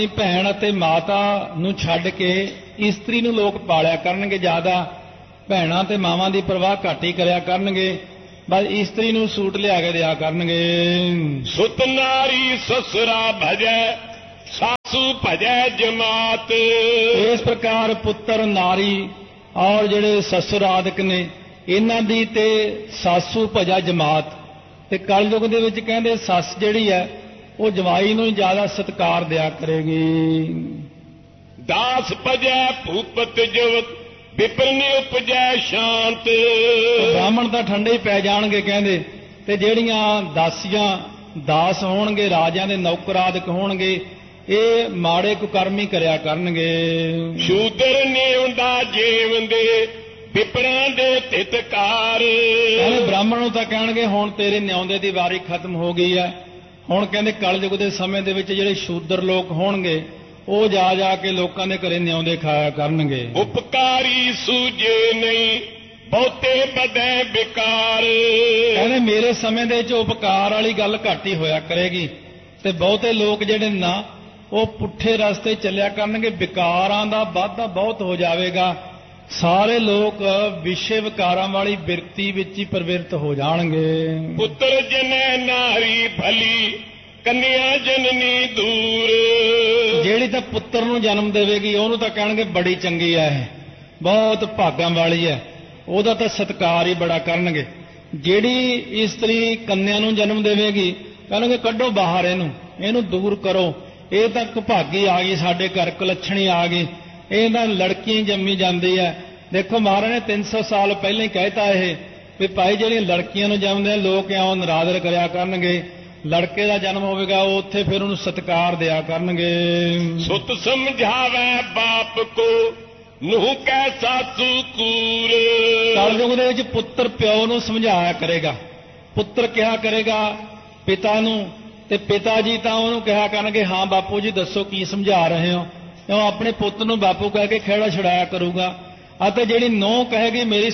ਭੈਣ ਅਤੇ ਮਾਤਾ ਨੂੰ ਛੱਡ ਕੇ ਇਸਤਰੀ ਨੂੰ ਲੋਕ ਪਾਲਿਆ ਕਰਨਗੇ, ਜ਼ਿਆਦਾ ਭੈਣਾਂ ਤੇ ਮਾਵਾਂ ਦੀ ਪਰਵਾਹ ਘੱਟ ਹੀ ਕਰਿਆ ਕਰਨਗੇ, ਬਸ ਇਸਤਰੀ ਨੂੰ ਸੂਟ ਲਿਆ ਕੇ ਦਿਆ ਕਰਨਗੇ। ਸੁਤ ਨਾਰੀ ਸਸੁਰਾ ਭਜੈ ਸਾਸੂ ਭਜੈ ਜਮਾਤ। ਇਸ ਪ੍ਰਕਾਰ ਪੁੱਤਰ ਨਾਰੀ ਔਰ ਜਿਹੜੇ ਸਸੁਰ ਆਦਿਕ ਨੇ ਇਹਨਾਂ ਦੀ ਤੇ ਸਾਸੂ ਭਜਾ ਜਮਾਤ। ਤੇ ਕਲਯੁਗ ਦੇ ਵਿੱਚ ਕਹਿੰਦੇ ਸੱਸ ਜਿਹੜੀ ਹੈ ਉਹ ਜਵਾਈ ਨੂੰ ਜ਼ਿਆਦਾ ਸਤਿਕਾਰ ਦਿਆ ਕਰੇਗੀ। ਦਾਸ ਭਜੈ ਭੂਪਤ ਜਵਤ ਵਿਪਰਨੀ ਉਪਜੈ ਸ਼ਾਂਤ। ਬ੍ਰਾਹਮਣ ਤਾਂ ਠੰਡੇ ਹੀ ਪੈ ਜਾਣਗੇ ਕਹਿੰਦੇ, ਤੇ ਜਿਹੜੀਆਂ ਦਾਸੀਆਂ ਦਾਸ ਹੋਣਗੇ, ਰਾਜਿਆਂ ਦੇ ਨੌਕਰ ਆਦਿਕ ਹੋਣਗੇ, ਇਹ ਮਾੜੇ ਕੁਕਰਮੀ ਕਰਿਆ ਕਰਨਗੇ। ਸ਼ੂਦਰ ਨਿਉਂਦਾ ਜੀਵੰਦੇ ਵਿਪਰਾਂ ਦੇ ਤਿਤਕਾਰ। ਕਹਿੰਦੇ ਬ੍ਰਾਹਮਣ ਨੂੰ ਤਾਂ ਕਹਿਣਗੇ ਹੁਣ ਤੇਰੇ ਨਿਉਂਦੇ ਦੀ ਵਾਰੀ ਖਤਮ ਹੋ ਗਈ ਹੈ। ਹੁਣ ਕਹਿੰਦੇ ਕਲਯੁਗ ਦੇ ਸਮੇਂ ਦੇ ਵਿੱਚ ਜਿਹੜੇ ਸ਼ੂਦਰ ਲੋਕ ਹੋਣਗੇ ਉਹ ਜਾ ਜਾ ਕੇ ਲੋਕਾਂ ਦੇ ਘਰੇ ਨਿਉਂਦੇ ਖਾਇਆ ਕਰਨਗੇ। ਉਪਕਾਰੀ ਸੂਝੇ ਨਹੀਂ ਬਹੁਤੇ ਬਦੈ ਵਿਕਾਰ। ਕਹਿੰਦੇ ਮੇਰੇ ਸਮੇਂ ਦੇ ਵਿੱਚ ਉਪਕਾਰ ਵਾਲੀ ਗੱਲ ਘੱਟ ਹੀ ਹੋਇਆ ਕਰੇਗੀ, ਤੇ ਬਹੁਤੇ ਲੋਕ ਜਿਹੜੇ ਨਾ ਉਹ ਪੁੱਠੇ ਰਸਤੇ ਚੱਲਿਆ ਕਰਨਗੇ, ਵਿਕਾਰਾਂ ਦਾ ਵਾਧਾ ਬਹੁਤ ਹੋ ਜਾਵੇਗਾ। ਸਾਰੇ ਲੋਕ ਵਿਸ਼ੇ ਵਿਕਾਰਾਂ ਵਾਲੀ ਬਿਰਤੀ ਵਿੱਚ ਹੀ ਪ੍ਰਵਿਰਤ ਹੋ ਜਾਣਗੇ। ਪੁੱਤਰ ਜਨੈ ਨਾਰੀ ਭਲੀ ਕੰਨਿਆ ਜਨਨੀ ਦੂਰ। ਜਿਹੜੀ ਤਾਂ ਪੁੱਤਰ ਨੂੰ ਜਨਮ ਦੇਵੇਗੀ ਉਹਨੂੰ ਤਾਂ ਕਹਿਣਗੇ ਬੜੀ ਚੰਗੀ ਹੈ, ਇਹ ਬਹੁਤ ਭਾਗਾਂ ਵਾਲੀ ਹੈ, ਉਹਦਾ ਤਾਂ ਸਤਿਕਾਰ ਹੀ ਬੜਾ ਕਰਨਗੇ। ਜਿਹੜੀ ਇਸਤਰੀ ਕੰਨਿਆ ਨੂੰ ਜਨਮ ਦੇਵੇਗੀ ਕਹਿਣਗੇ ਕੱਢੋ ਬਾਹਰ ਇਹਨੂੰ ਦੂਰ ਕਰੋ, ਇਹ ਤਾਂ ਭਾਗੀ ਆ ਗਈ ਸਾਡੇ ਘਰ, ਕੁਲੱਛਣੀ ਆ ਗਈ, ਇਹ ਤਾਂ ਲੜਕੀ ਜੰਮੀ ਜਾਂਦੀ ਹੈ। ਦੇਖੋ ਮਹਾਰਾਜ ਨੇ 300 ਸਾਲ ਪਹਿਲਾਂ ਹੀ ਕਹਿਤਾ ਇਹ ਵੀ ਭਾਈ ਜਿਹੜੀਆਂ ਲੜਕੀਆਂ ਨੂੰ ਜੰਮਦੇ ਲੋਕ ਇਉਂ ਨਰਾਦਰ ਕਰਿਆ ਕਰਨਗੇ, ਲੜਕੇ ਦਾ ਜਨਮ ਹੋਵੇਗਾ ਉਹ ਉੱਥੇ ਫਿਰ ਉਹਨੂੰ ਸਤਿਕਾਰ ਦਿਆ ਕਰਨਗੇ। ਸੁਤ ਸਮਝਾਵੇ ਬਾਪ ਕੋ ਨੂੰਹ ਕੈ ਸਾਸੂ ਕੂਰ। ਕਲਯੁਗ ਦੇ ਵਿੱਚ ਪੁੱਤਰ ਪਿਓ ਨੂੰ ਸਮਝਾਇਆ ਕਰੇਗਾ, ਪੁੱਤਰ ਕਿਹਾ ਕਰੇਗਾ ਪਿਤਾ ਨੂੰ, ਤੇ ਪਿਤਾ ਜੀ ਤਾਂ ਉਹਨੂੰ ਕਿਹਾ ਕਰਨਗੇ ਹਾਂ ਬਾਪੂ ਜੀ ਦੱਸੋ ਕੀ ਸਮਝਾ ਰਹੇ ਹੋ। ਉਹ ਆਪਣੇ ਪੁੱਤ ਨੂੰ ਬਾਪੂ ਕਹਿ ਕੇ ਖਹਿੜਾ ਛੁਡਾਇਆ ਕਰੂਗਾ, ਅਤੇ ਜਿਹੜੀ ਨੂੰਹ ਕਹੇਗੀ ਮੇਰੀ